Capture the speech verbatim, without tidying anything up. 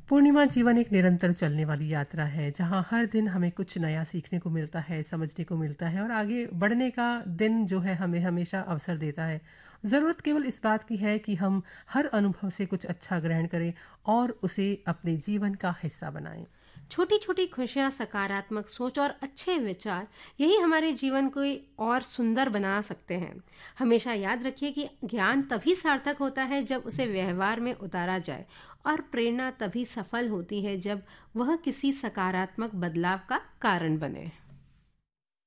पूर्णिमा जीवन एक निरंतर चलने वाली यात्रा है जहाँ हर दिन हमें कुछ नया सीखने को मिलता है, समझने को मिलता है और आगे बढ़ने का दिन जो है हमें हमेशा अवसर देता है। ज़रूरत केवल इस बात की है कि हम हर अनुभव से कुछ अच्छा ग्रहण करें और उसे अपने जीवन का हिस्सा बनाएं। छोटी छोटी खुशियाँ, सकारात्मक सोच और अच्छे विचार यही हमारे जीवन को और सुंदर बना सकते हैं। हमेशा याद रखिए कि ज्ञान तभी सार्थक होता है जब उसे व्यवहार में उतारा जाए, और प्रेरणा तभी सफल होती है जब वह किसी सकारात्मक बदलाव का कारण बने।